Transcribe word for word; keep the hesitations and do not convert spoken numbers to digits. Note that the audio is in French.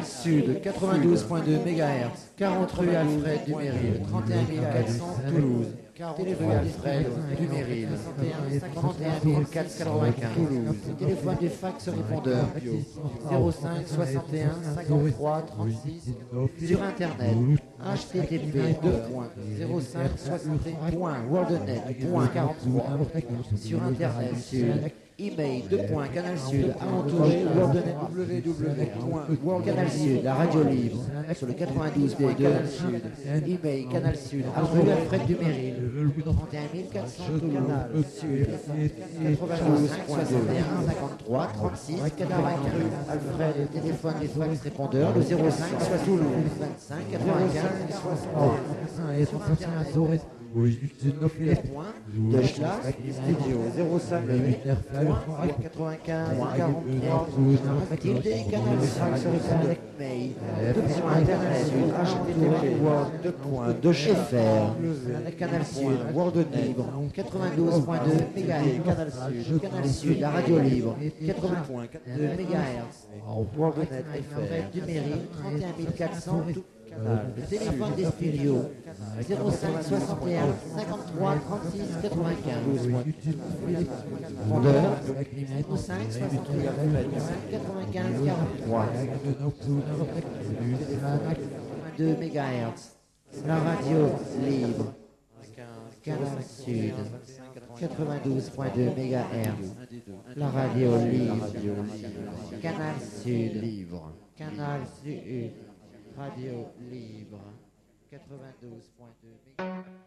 Sud, quatre-vingt-douze point deux mégahertz, quarante rue Alfred Duméry, trente et un mille quatre cents Toulouse. Téléphone Alfred Duméry, trente et un mille quatre cent quatre-vingt-quinze Toulouse. Téléphone du fax répondeur, zéro cinq soixante et un cinquante-trois trente-six. Sur Internet, h t t p zéro cinq soixante et un point worldnet point quarante-trois. Sur Internet, sur email deux points canal sud entouré worldnet www. Canal Sud, la radio libre sur le quatre-vingt-douze point deux canal sud. Email canal sud rue Alfred Duméry, trente et un mille quatre cents canal sud, quatre-vingt-douze point deux cinquante-trois trente-six quatre-vingt-quinze rue Alfred. Téléphone des fax répondeurs, le zéro cinq soixante Toulouse vingt-cinq quatre-vingt-quinze soixante. Oui, Les points de Schlas, studio zéro cinq quatre-vingt-quinze quarante-trois activité canal fax avec mail sur internet sud h t t p deux points de fr canal sud world libre quatre-vingt-douze point deux mégahertz canal sud canal sud la radio libre quatre-vingts point deux mégahertz worldnet fr Duméry trente et un mille quatre cents tout canal. Le téléphone des studios zéro cinq soixante et un cinquante-trois trente-six quatre-vingt-quinze. Rondeur zéro cinq soixante et un quatre-vingt-quinze quarante-trois. deux mégahertz. La radio libre. Canal Sud. quatre-vingt-douze point deux mégahertz. La radio libre. Canal Sud. Libre. Canal Sud. Radio libre. quatre-vingt-douze point deux mégahertz.